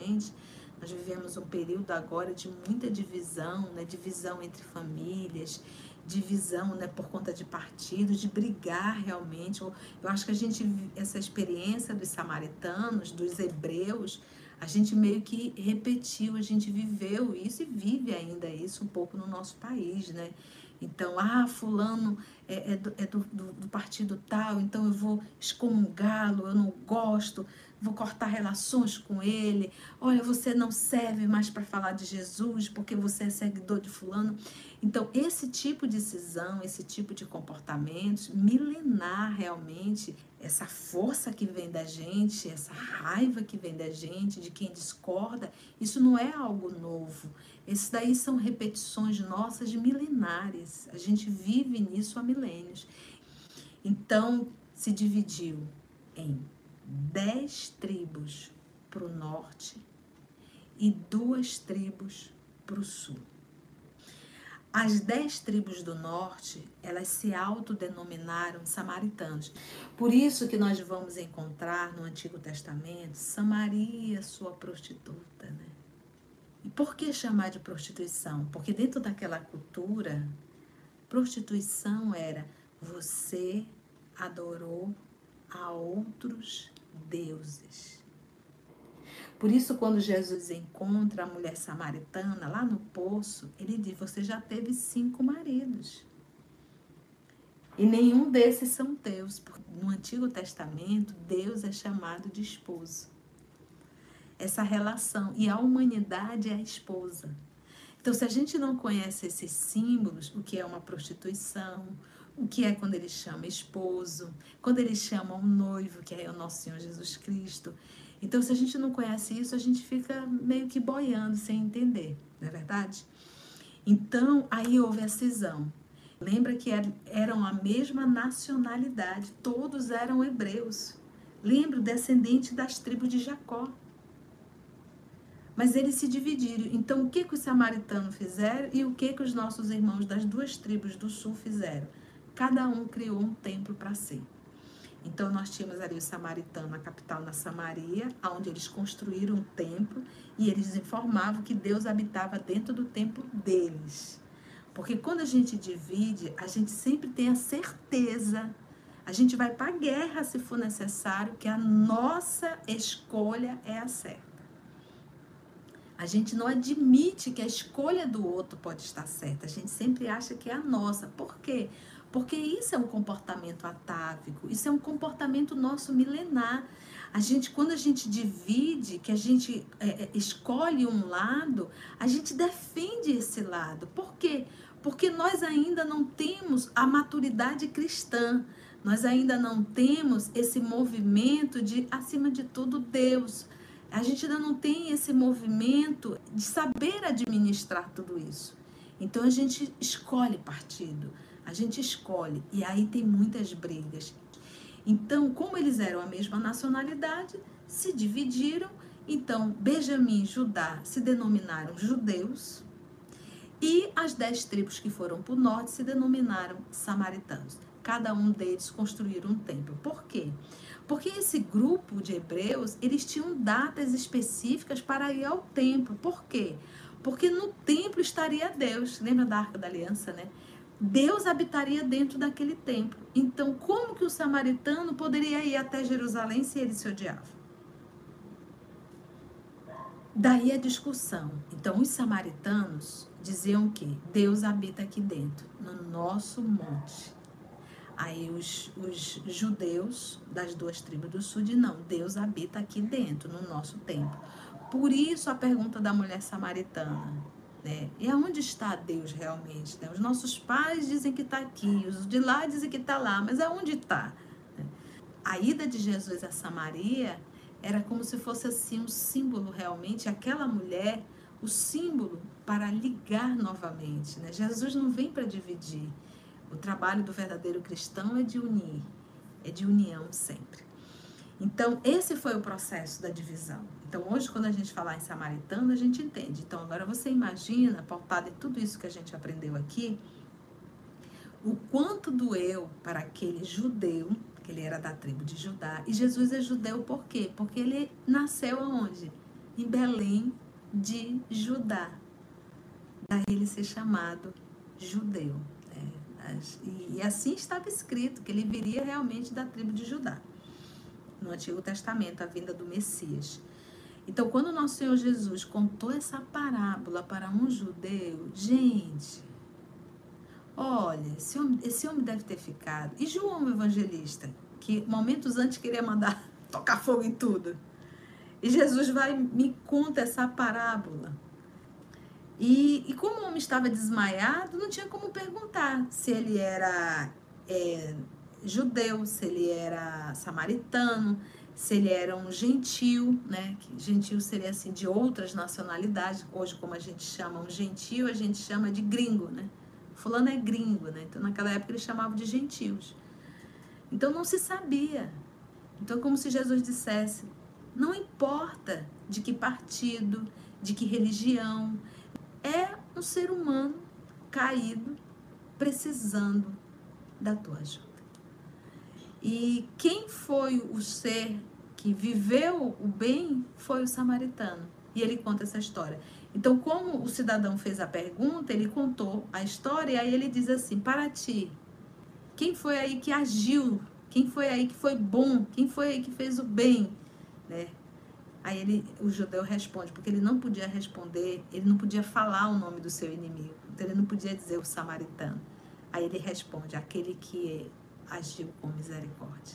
gente. Nós vivemos um período agora de muita divisão, né? Divisão entre famílias, divisão, né, por conta de partidos, de brigar realmente. Eu acho que essa experiência dos samaritanos, dos hebreus, a gente meio que repetiu, a gente viveu isso e vive ainda isso um pouco no nosso país, né? Então, fulano é do partido tal, então eu vou excomungá-lo, eu não gosto, vou cortar relações com ele. Olha, você não serve mais para falar de Jesus porque você é seguidor de fulano. Então, esse tipo de cisão, esse tipo de comportamentos, milenar realmente, essa força que vem da gente, essa raiva que vem da gente, de quem discorda, isso não é algo novo. Esses daí são repetições nossas milenares. A gente vive nisso há milênios. Então, se dividiu em 10 tribos para o norte e 2 tribos para o sul. As 10 tribos do norte, elas se autodenominaram samaritanos. Por isso que nós vamos encontrar no Antigo Testamento Samaria, sua prostituta, né? E por que chamar de prostituição? Porque dentro daquela cultura, prostituição era você adorou a outros deuses. Por isso, quando Jesus encontra a mulher samaritana lá no poço, ele diz: você já teve 5 maridos. E nenhum desses são teus. Porque no Antigo Testamento, Deus é chamado de esposo. Essa relação. E a humanidade é a esposa. Então, se a gente não conhece esses símbolos, o que é uma prostituição, o que é quando ele chama esposo, quando ele chama um noivo, que é o nosso Senhor Jesus Cristo. Então, se a gente não conhece isso, a gente fica meio que boiando, sem entender, não é verdade? Então, aí houve a cisão. Lembra que eram a mesma nacionalidade, todos eram hebreus. Lembra, descendente das tribos de Jacó. Mas eles se dividiram. Então, o que os samaritanos fizeram e o que os nossos irmãos das 2 tribos do sul fizeram? Cada um criou um templo para si. Então, nós tínhamos ali o samaritano, a capital na Samaria, onde eles construíram um templo e eles informavam que Deus habitava dentro do templo deles. Porque quando a gente divide, a gente sempre tem a certeza, a gente vai para a guerra se for necessário, que a nossa escolha é a certa. A gente não admite que a escolha do outro pode estar certa, a gente sempre acha que é a nossa. Por quê? Porque isso é um comportamento atávico, isso é um comportamento nosso milenar. Quando a gente divide, que a gente escolhe um lado, a gente defende esse lado. Por quê? Porque nós ainda não temos a maturidade cristã, nós ainda não temos esse movimento de, acima de tudo, Deus. A gente ainda não tem esse movimento de saber administrar tudo isso. Então a gente escolhe partido. A gente escolhe, e aí tem muitas brigas. Então, como eles eram a mesma nacionalidade, se dividiram. Então, Benjamim e Judá se denominaram judeus, e as 10 tribos que foram para o norte se denominaram samaritanos. Cada um deles construíram um templo. Por quê? Porque esse grupo de hebreus, eles tinham datas específicas para ir ao templo. Por quê? Porque no templo estaria Deus. Lembra da Arca da Aliança, né? Deus habitaria dentro daquele templo. Então, como que o samaritano poderia ir até Jerusalém se ele se odiava? Daí a discussão. Então, os samaritanos diziam que Deus habita aqui dentro, no nosso monte. Aí os judeus das 2 tribos do sul dizem, não, Deus habita aqui dentro, no nosso templo. Por isso a pergunta da mulher samaritana. Né? E aonde está Deus realmente? Né? Os nossos pais dizem que está aqui, os de lá dizem que está lá, mas aonde está? A ida de Jesus a Samaria era como se fosse assim um símbolo realmente, aquela mulher, o símbolo para ligar novamente. Né? Jesus não vem para dividir. O trabalho do verdadeiro cristão é de unir, é de união sempre. Então, esse foi o processo da divisão. Então, hoje, quando a gente falar em samaritano, a gente entende. Então, agora você imagina, pautado em tudo isso que a gente aprendeu aqui, o quanto doeu para aquele judeu, que ele era da tribo de Judá. E Jesus é judeu por quê? Porque ele nasceu aonde? em Belém de Judá. Daí ele ser chamado judeu. E assim estava escrito, que ele viria realmente da tribo de Judá. No Antigo Testamento, a vinda do Messias. Então, quando o nosso Senhor Jesus contou essa parábola para um judeu, gente, olha, esse homem deve ter ficado. E João, o evangelista, que momentos antes queria mandar tocar fogo em tudo. E Jesus vai e me conta essa parábola. E como o homem estava desmaiado, não tinha como perguntar se ele era judeu, se ele era samaritano, se ele era um gentil, né? Que gentil seria assim de outras nacionalidades. Hoje, como a gente chama um gentil, a gente chama de gringo, né? Fulano é gringo, né? Então, naquela época, eles chamavam de gentios. Então, não se sabia. Então, como se Jesus dissesse, não importa de que partido, de que religião, é um ser humano caído, precisando da tua ajuda. E quem foi o ser que viveu o bem foi o samaritano. E ele conta essa história. Então, como o cidadão fez a pergunta, ele contou a história e aí ele diz assim, para ti, quem foi aí que agiu? Quem foi aí que foi bom? Quem foi aí que fez o bem? Né? Aí o judeu responde, porque ele não podia responder, ele não podia falar o nome do seu inimigo. Então, ele não podia dizer o samaritano. Aí ele responde, aquele que agiu com misericórdia.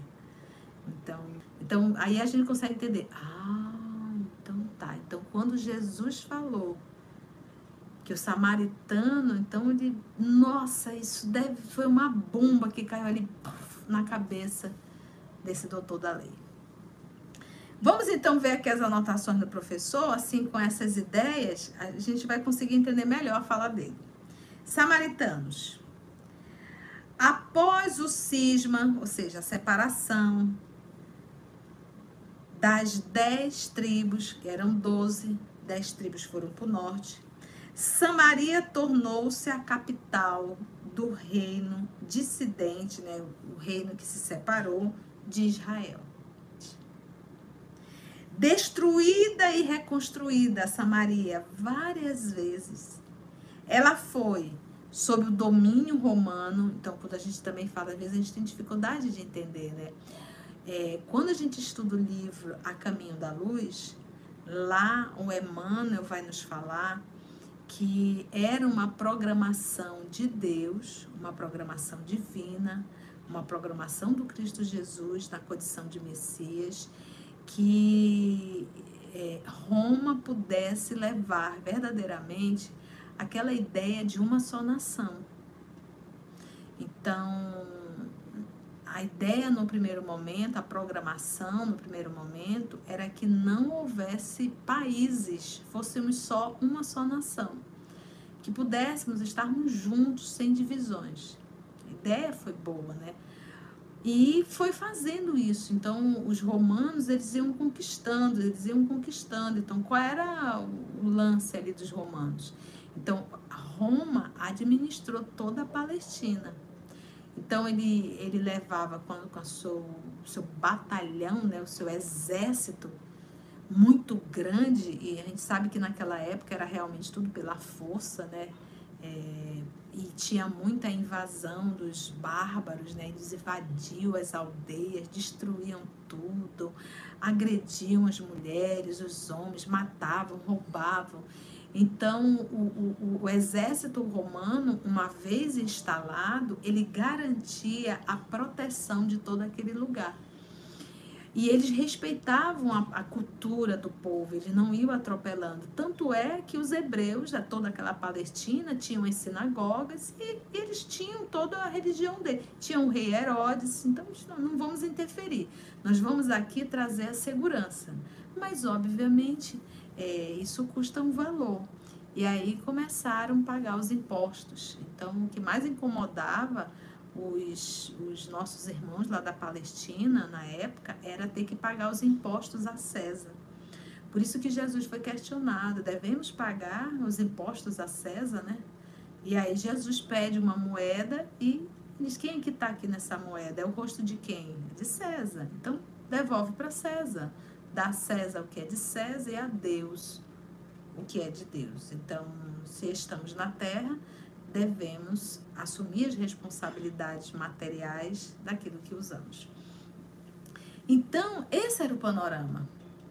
Né? Então, aí a gente consegue entender. Então tá. Então, quando Jesus falou que o samaritano, então ele, nossa, isso foi uma bomba que caiu ali na cabeça desse doutor da lei. Vamos então ver aqui as anotações do professor, assim com essas ideias, a gente vai conseguir entender melhor a fala dele. Samaritanos. Após o cisma, ou seja, a separação das 10 tribos, que eram 12, 10 tribos foram para o norte, Samaria tornou-se a capital do reino dissidente, né, o reino que se separou de Israel. Destruída e reconstruída Samaria várias vezes. Ela foi sob o domínio romano. Então, quando a gente também fala, às vezes a gente tem dificuldade de entender, né? Quando a gente estuda o livro A Caminho da Luz, lá o Emmanuel vai nos falar que era uma programação de Deus, uma programação divina, uma programação do Cristo Jesus na condição de Messias, que Roma pudesse levar verdadeiramente aquela ideia de uma só nação. Então, a ideia no primeiro momento, a programação no primeiro momento, era que não houvesse países, fôssemos só uma só nação, que pudéssemos estarmos juntos, sem divisões. A ideia foi boa, né? E foi fazendo isso. Então, os romanos, eles iam conquistando. Então, qual era o lance ali dos romanos? Então, Roma administrou toda a Palestina. Então, ele levava com o seu batalhão, né, o seu exército muito grande, e a gente sabe que naquela época era realmente tudo pela força, né? E tinha muita invasão dos bárbaros, né? Eles invadiam as aldeias, destruíam tudo, agrediam as mulheres, os homens, matavam, roubavam. Então, o exército romano, uma vez instalado, ele garantia a proteção de todo aquele lugar. E eles respeitavam a cultura do povo, eles não iam atropelando. Tanto é que os hebreus, toda aquela Palestina, tinham as sinagogas e eles tinham toda a religião deles. Tinham o rei Herodes, então não vamos interferir. Nós vamos aqui trazer a segurança. Mas, obviamente, isso custa um valor. E aí começaram a pagar os impostos. Então, o que mais incomodava os nossos irmãos lá da Palestina, na época, era ter que pagar os impostos a César. Por isso que Jesus foi questionado, devemos pagar os impostos a César, né? E aí Jesus pede uma moeda e diz, quem é que está aqui nessa moeda? É o rosto de quem? De César. Então, devolve para César. dá a César o que é de César e a Deus o que é de Deus. Então, se estamos na terra, devemos assumir as responsabilidades materiais daquilo que usamos. Então, esse era o panorama.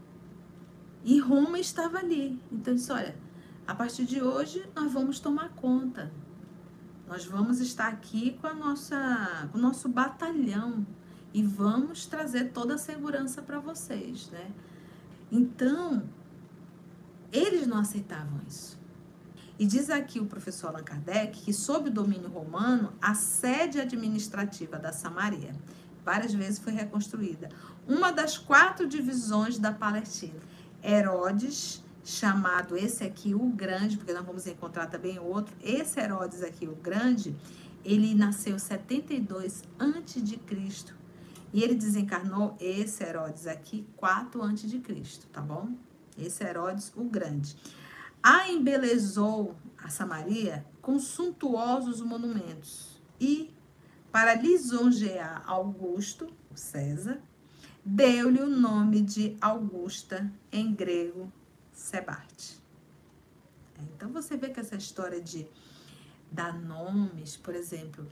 E Roma estava ali. Então, disse, olha, a partir de hoje nós vamos tomar conta. Nós vamos estar aqui com o nosso batalhão e vamos trazer toda a segurança para vocês, né? Então, eles não aceitavam isso. E diz aqui o professor Allan Kardec que, sob o domínio romano, a sede administrativa da Samaria várias vezes foi reconstruída. Uma das 4 divisões da Palestina. Herodes, chamado esse aqui o Grande, porque nós vamos encontrar também outro, esse Herodes aqui o Grande, ele nasceu 72 a.C. e ele desencarnou, esse Herodes aqui, 4 a.C., tá bom? Esse Herodes o Grande. Embelezou a Samaria com suntuosos monumentos e, para lisonjear Augusto, o César, deu-lhe o nome de Augusta, em grego, Sebarte. Então, você vê que essa história de dar nomes, por exemplo,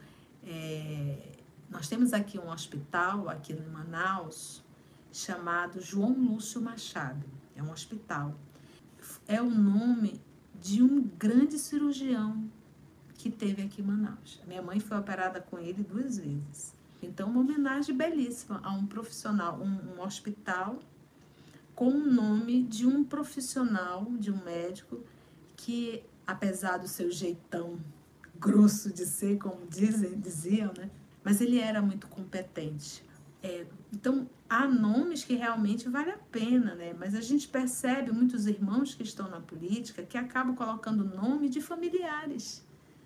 nós temos aqui um hospital, aqui em Manaus, chamado João Lúcio Machado. É um hospital. É o nome de um grande cirurgião que teve aqui em Manaus. Minha mãe foi operada com ele 2 vezes. Então, uma homenagem belíssima a um profissional, um hospital com o nome de um profissional, de um médico, que, apesar do seu jeitão grosso de ser, como diziam, né? Mas ele era muito competente. Então, há nomes que realmente vale a pena, né? Mas a gente percebe muitos irmãos que estão na política que acabam colocando nome de familiares.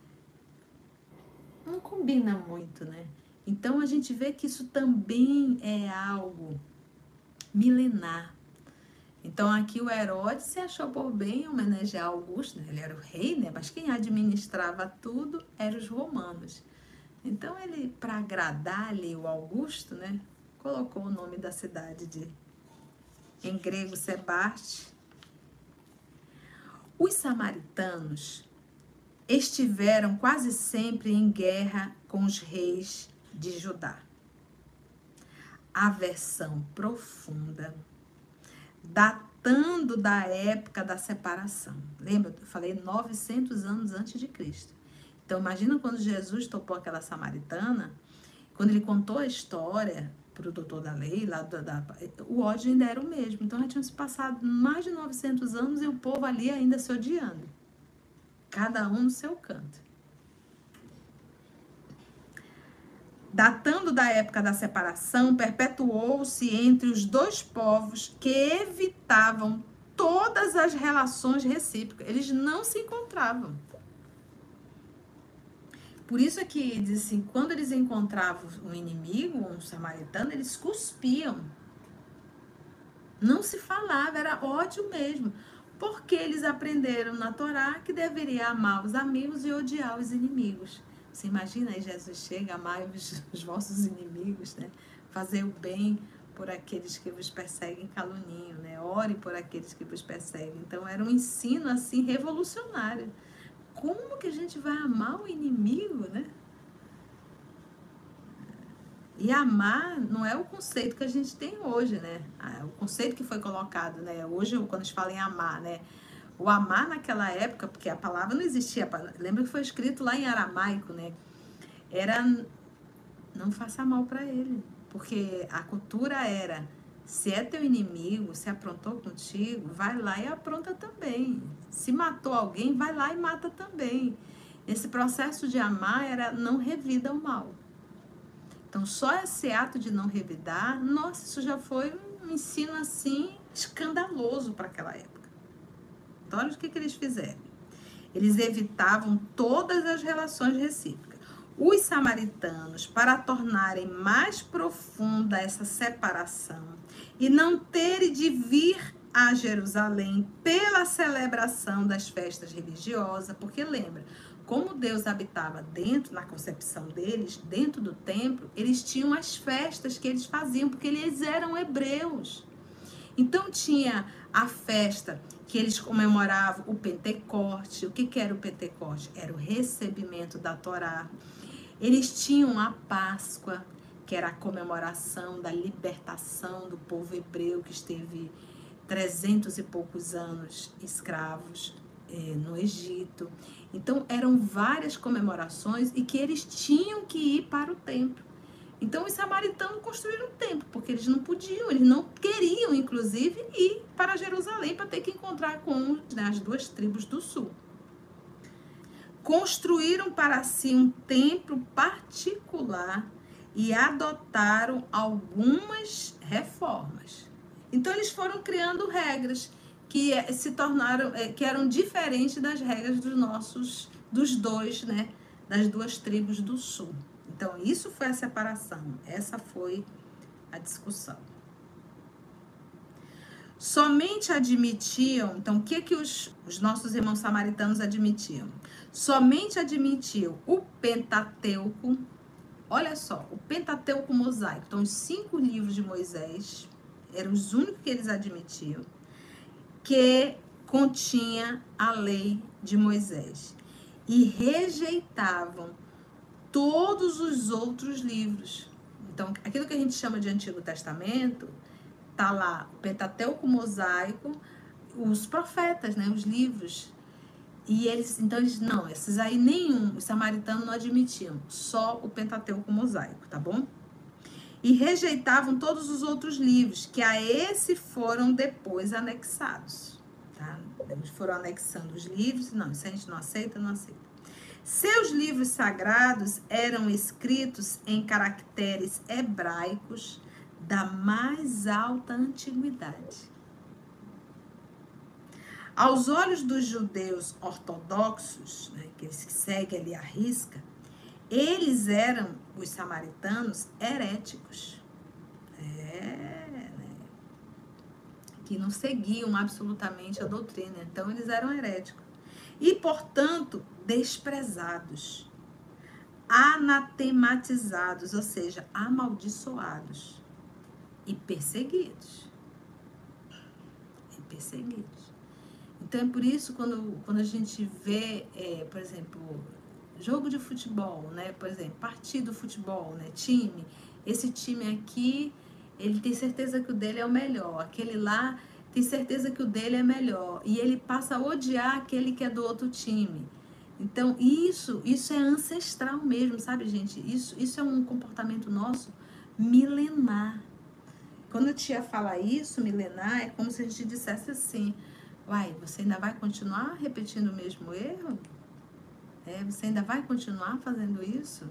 Não combina muito, né? Então, a gente vê que isso também é algo milenar. Então, aqui o Herodes se achou por bem homenagear Augusto, né? Ele era o rei, né? Mas quem administrava tudo eram os romanos. Então, ele, para agradar ali o Augusto, né? Colocou o nome da cidade em grego, Sebarte. Os samaritanos estiveram quase sempre em guerra com os reis de Judá. Aversão profunda, datando da época da separação. Lembra? Eu falei 900 anos antes de Cristo. Então, imagina quando Jesus topou aquela samaritana, quando ele contou a história para o doutor da lei, o ódio ainda era o mesmo. Então, já tinham se passado mais de 900 anos e o povo ali ainda se odiando. Cada um no seu canto. Datando da época da separação, perpetuou-se entre os 2 povos que evitavam todas as relações recíprocas. Eles não se encontravam. Por isso é que diz assim, quando eles encontravam um inimigo, um samaritano, eles cuspiam. Não se falava, era ódio mesmo. Porque eles aprenderam na Torá que deveria amar os amigos e odiar os inimigos. Você imagina aí, Jesus chega, amai os vossos inimigos, né? Fazer o bem por aqueles que vos perseguem, caluniem, né? Ore por aqueles que vos perseguem. Então, era um ensino, assim, revolucionário. Como que a gente vai amar o inimigo, né? E amar não é o conceito que a gente tem hoje, né? O conceito que foi colocado, né? Hoje, quando a gente fala em amar, né? O amar naquela época, porque a palavra não existia. Lembra que foi escrito lá em aramaico, né? Era, não faça mal para ele. Porque a cultura era, se é teu inimigo, se aprontou contigo, vai lá e apronta também. Se matou alguém, vai lá e mata também. Esse processo de amar era não revida o mal. Então, só esse ato de não revidar, nossa, isso já foi um ensino, assim, escandaloso para aquela época. Então, olha o que eles fizeram. Eles evitavam todas as relações recíprocas. Os samaritanos, para tornarem mais profunda essa separação e não terem de vir a Jerusalém pela celebração das festas religiosas, porque lembra, como Deus habitava dentro, na concepção deles, dentro do templo, eles tinham as festas que eles faziam, porque eles eram hebreus. Então tinha a festa que eles comemoravam o Pentecoste. O que era o Pentecoste? Era o recebimento da Torá. Eles tinham a Páscoa, que era a comemoração da libertação do povo hebreu que esteve 300 e poucos anos escravos no Egito. Então eram várias comemorações e que eles tinham que ir para o templo. Então os samaritanos construíram um templo, porque eles não podiam, eles não queriam, inclusive, ir para Jerusalém para ter que encontrar com as duas tribos do sul. Construíram para si um templo particular e adotaram algumas reformas. Então eles foram criando regras que se tornaram, que eram diferentes das regras dos dois, né, das duas tribos do sul. Então, isso foi a separação, essa foi a discussão. Somente admitiam, então, o que os nossos irmãos samaritanos admitiam? Somente admitiam o Pentateuco, olha só, o Pentateuco mosaico, então, os 5 livros de Moisés, eram os únicos que eles admitiam, que continha a lei de Moisés, e rejeitavam todos os outros livros. Então, aquilo que a gente chama de Antigo Testamento, tá lá o Pentateuco mosaico, os profetas, né, os livros. E eles, então eles não, esses aí nenhum, os samaritanos não admitiam, só o Pentateuco mosaico, tá bom? E rejeitavam todos os outros livros, que a esse foram depois anexados, tá? Eles foram anexando os livros, não, isso a gente não aceita, não aceita. Seus livros sagrados eram escritos em caracteres hebraicos da mais alta antiguidade. Aos olhos dos judeus ortodoxos, né, que eles seguem ali a risca, eles eram, os samaritanos, heréticos. Né, que não seguiam absolutamente a doutrina. Então, eles eram heréticos. E, portanto, desprezados, anatematizados, ou seja, amaldiçoados e perseguidos. Então, é por isso, quando a gente vê, por exemplo, jogo de futebol, né? Por exemplo, partido de futebol, né? Time, esse time aqui, ele tem certeza que o dele é o melhor, aquele lá tem certeza que o dele é melhor, e ele passa a odiar aquele que é do outro time. Então, isso é ancestral mesmo, sabe, gente? Isso é um comportamento nosso milenar. Quando a tia fala isso, milenar, é como se a gente dissesse assim, uai, você ainda vai continuar repetindo o mesmo erro? Você ainda vai continuar fazendo isso?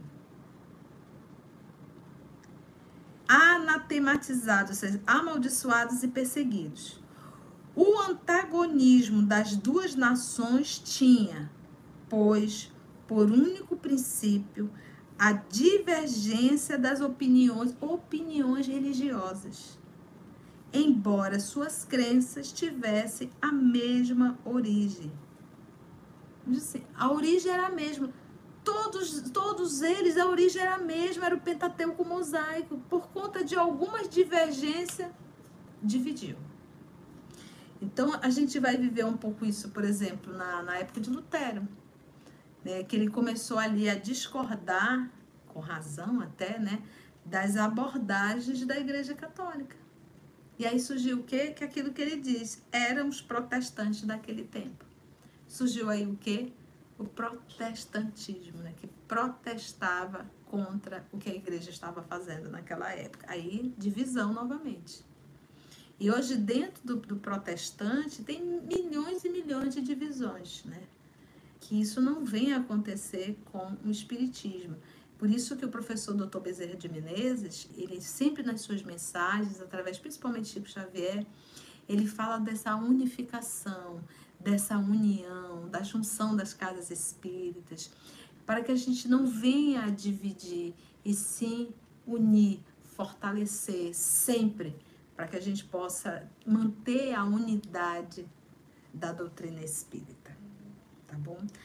Anatematizados, ou seja, amaldiçoados e perseguidos. O antagonismo das duas nações tinha, pois, por único princípio, a divergência das opiniões religiosas, embora suas crenças tivessem a mesma origem. Assim, a origem era a mesma. Todos eles, a origem era a mesma, era o Pentateuco mosaico. Por conta de algumas divergências, dividiu. Então, a gente vai viver um pouco isso, por exemplo, na época de Lutero, né, que ele começou ali a discordar, com razão até, né, das abordagens da Igreja Católica. E aí surgiu o quê? Que aquilo que ele diz, eram os protestantes daquele tempo. Surgiu aí o quê? O protestantismo, né, que protestava contra o que a igreja estava fazendo naquela época. Aí, divisão novamente. E hoje, dentro do protestante, tem milhões e milhões de divisões, né? Que isso não vem a acontecer com o espiritismo. Por isso que o professor Dr. Bezerra de Menezes, ele sempre nas suas mensagens, através principalmente de Chico Xavier, ele fala dessa unificação, dessa união, da junção das casas espíritas, para que a gente não venha a dividir, e sim unir, fortalecer sempre, para que a gente possa manter a unidade da doutrina espírita, tá bom?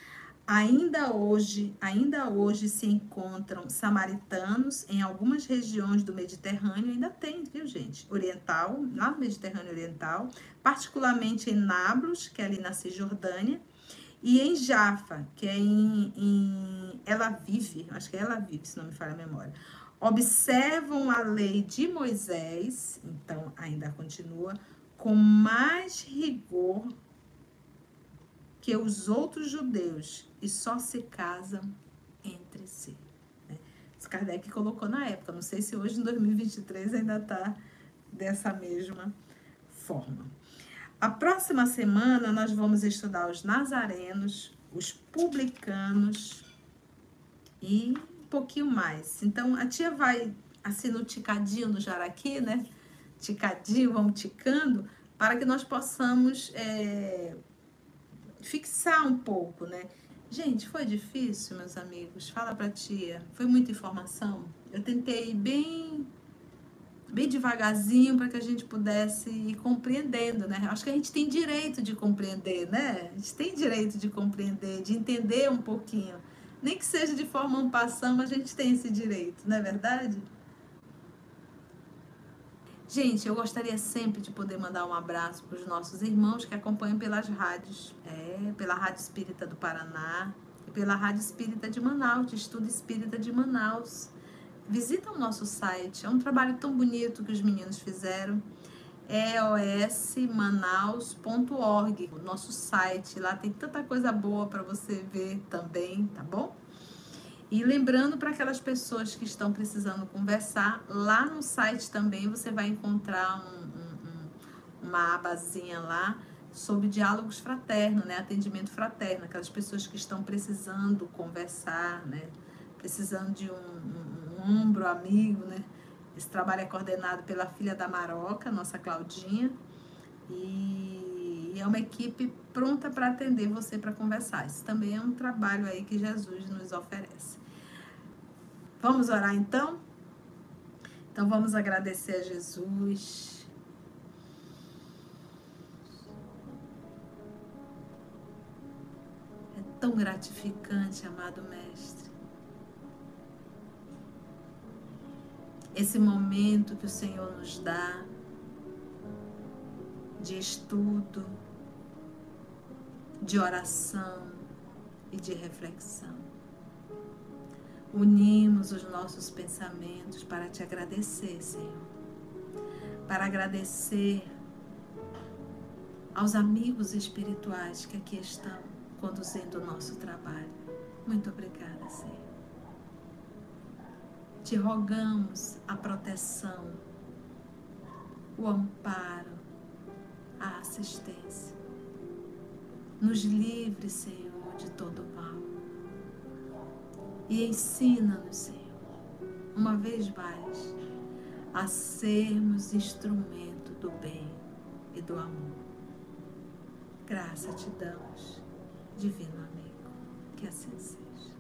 Ainda hoje se encontram samaritanos em algumas regiões do Mediterrâneo, ainda tem, viu, gente? Oriental, lá no Mediterrâneo Oriental, particularmente em Nablus, que é ali na Cisjordânia, e em Jaffa, que é em Tel Aviv, acho que é Tel Aviv, se não me falha a memória. Observam a lei de Moisés, então ainda continua, com mais rigor que os outros judeus, e só se casam entre si. Né? Kardec colocou na época, não sei se hoje em 2023 ainda está dessa mesma forma. A próxima semana nós vamos estudar os nazarenos, os publicanos e um pouquinho mais. Então a tia vai assim no ticadinho do jaraqui, né? Ticadinho, vamos ticando, para que nós possamos fixar um pouco, né? Gente, foi difícil, meus amigos? Fala pra tia. Foi muita informação? Eu tentei bem devagarzinho para que a gente pudesse ir compreendendo, né? Acho que a gente tem direito de compreender, né? A gente tem direito de compreender, de entender um pouquinho. Nem que seja de forma en passant, mas a gente tem esse direito, não é verdade? Gente, eu gostaria sempre de poder mandar um abraço para os nossos irmãos que acompanham pelas rádios, pela Rádio Espírita do Paraná e pela Rádio Espírita de Manaus, de Estudo Espírita de Manaus. Visita o nosso site, é um trabalho tão bonito que os meninos fizeram, eosmanaus.org, o nosso site, lá tem tanta coisa boa para você ver também, tá bom? E lembrando para aquelas pessoas que estão precisando conversar, lá no site também você vai encontrar uma abazinha lá sobre diálogos fraternos, né? Atendimento fraterno, aquelas pessoas que estão precisando conversar, né? Precisando de um ombro amigo, né? Esse trabalho é coordenado pela filha da Maroca, nossa Claudinha, e é uma equipe pronta para atender você para conversar. Isso também é um trabalho aí que Jesus nos oferece. Vamos orar então? Então vamos agradecer a Jesus. É tão gratificante, amado Mestre, esse momento que o Senhor nos dá de estudo, de oração e de reflexão. Unimos os nossos pensamentos para te agradecer, Senhor. Para agradecer aos amigos espirituais que aqui estão conduzindo o nosso trabalho. Muito obrigada, Senhor. Te rogamos a proteção, o amparo, a assistência. Nos livre, Senhor, de todo mal. E ensina-nos, Senhor, uma vez mais, a sermos instrumento do bem e do amor. Graça te damos, divino amigo, que assim seja.